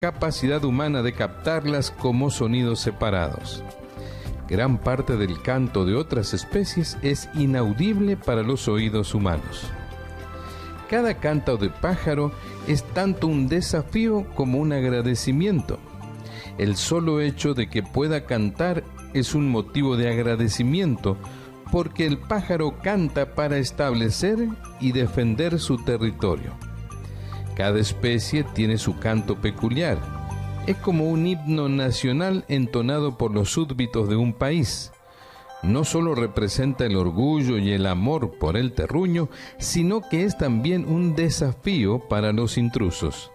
capacidad humana de captarlas como sonidos separados. Gran parte del canto de otras especies es inaudible para los oídos humanos. Cada canto de pájaro es tanto un desafío como un agradecimiento. El solo hecho de que pueda cantar es un motivo de agradecimiento, porque el pájaro canta para establecer y defender su territorio. Cada especie tiene su canto peculiar. Es como un himno nacional entonado por los súbditos de un país. No solo representa el orgullo y el amor por el terruño, sino que es también un desafío para los intrusos.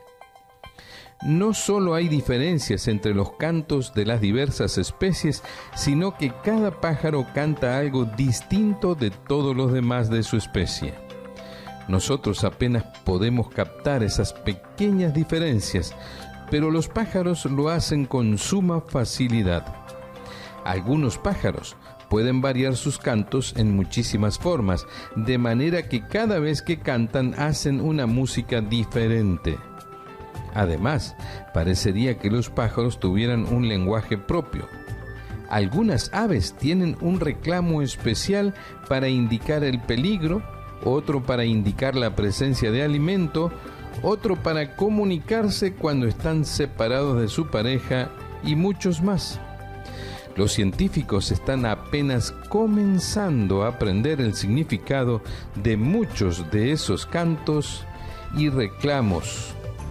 No solo hay diferencias entre los cantos de las diversas especies, sino que cada pájaro canta algo distinto de todos los demás de su especie. Nosotros apenas podemos captar esas pequeñas diferencias, pero los pájaros lo hacen con suma facilidad. Algunos pájaros pueden variar sus cantos en muchísimas formas, de manera que cada vez que cantan hacen una música diferente. Además, parecería que los pájaros tuvieran un lenguaje propio. Algunas aves tienen un reclamo especial para indicar el peligro, otro para indicar la presencia de alimento, otro para comunicarse cuando están separados de su pareja y muchos más. Los científicos están apenas comenzando a aprender el significado de muchos de esos cantos y reclamos.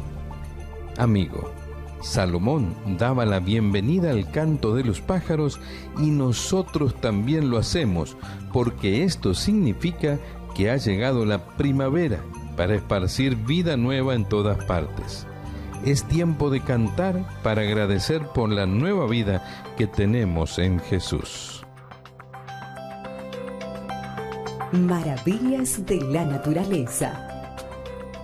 Amigo, Salomón daba la bienvenida al canto de los pájaros y nosotros también lo hacemos, porque esto significa que ha llegado la primavera para esparcir vida nueva en todas partes. Es tiempo de cantar para agradecer por la nueva vida que tenemos en Jesús. Maravillas de la naturaleza.